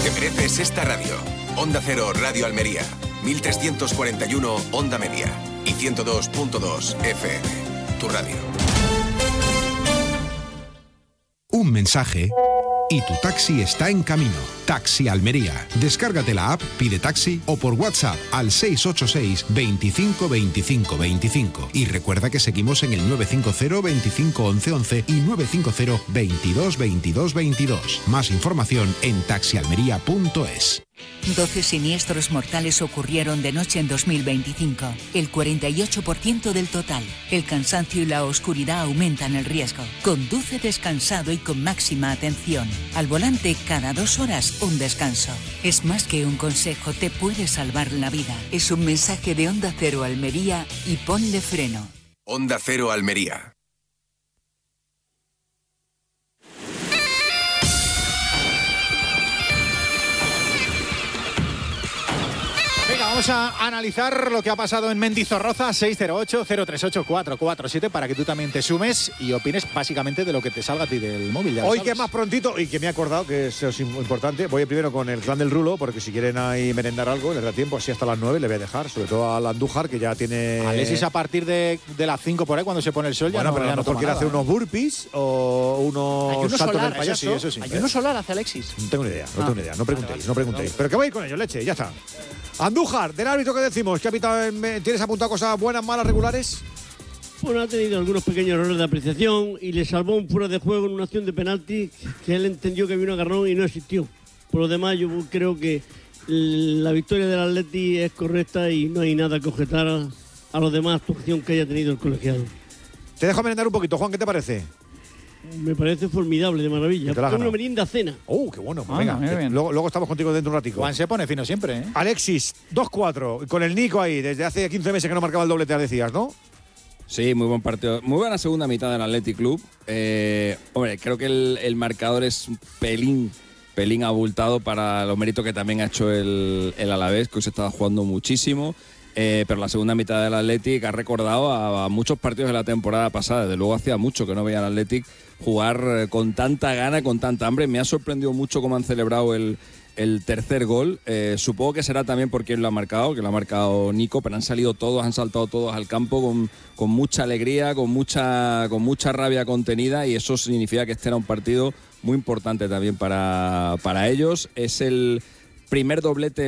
te mereces esta radio. Onda Cero Radio Almería, 1341 Onda Media y 102.2 FM. Tu radio. Un mensaje y tu taxi está en camino. Taxi Almería. Descárgate la app, pide taxi o por WhatsApp al 686 25 25 25. Y recuerda que seguimos en el 950 25 11 11 y 950 22 22 22. Más información en taxialmería.es. 12 siniestros mortales ocurrieron de noche en 2025, el 48% del total. El cansancio y la oscuridad aumentan el riesgo. Conduce descansado y con máxima atención. Al volante, cada 2 horas, un descanso. Es más que un consejo, te puede salvar la vida. Es un mensaje de Onda Cero Almería y ponle freno. Onda Cero Almería. Venga, vamos a analizar lo que ha pasado en Mendizorroza. 608-038-447 para que tú también te sumes y opines básicamente de lo que te salga a ti del móvil. Ya hoy que es más prontito y que me he acordado que eso es importante, voy primero con el clan del Rulo, porque si quieren ahí merendar algo, les da tiempo, así hasta las 9 le voy a dejar, sobre todo al Andújar, que ya tiene... Alexis a partir de las 5 por ahí, cuando se pone el sol, bueno, ya pero a lo mejor quiere hacer unos burpees o unos saltos del payaso. Eso sí. Hay uno solar hace Alexis. No tengo ni idea, no preguntéis, no preguntéis. Pero que voy con ellos, leche, ya está. Andújar, del árbitro, ¿qué decimos? ¿Tienes apuntado cosas buenas, malas, regulares? Bueno, ha tenido algunos pequeños errores de apreciación y le salvó un fuera de juego en una acción de penalti que él entendió que había un agarrón y no existió. Por lo demás, yo creo que la victoria del Atleti es correcta y no hay nada que objetar a los demás actuación que haya tenido el colegiado. Te dejo merendar un poquito, Juan, ¿qué te parece? Me parece formidable, de maravilla. Con una merienda cena. Qué bueno. Venga, luego estamos contigo dentro un ratico. Juan se pone fino siempre, ¿eh? Alexis, 2-4, con el Nico ahí, desde hace 15 meses que no marcaba el doblete, decías, ¿no? Sí, muy buen partido. Muy buena segunda mitad del Athletic Club. Hombre, creo que el marcador es un pelín abultado para los méritos que también ha hecho el Alavés, que hoy se estaba jugando muchísimo. Pero la segunda mitad del Athletic ha recordado a muchos partidos de la temporada pasada. Desde luego hacía mucho que no veía al Athletic jugar con tanta gana, con tanta hambre. Me ha sorprendido mucho cómo han celebrado el tercer gol. Supongo que será también por quien lo ha marcado, que lo ha marcado Nico, pero han saltado todos al campo con mucha alegría, con mucha rabia contenida, y eso significa que este era un partido muy importante también para ellos. Es el primer doblete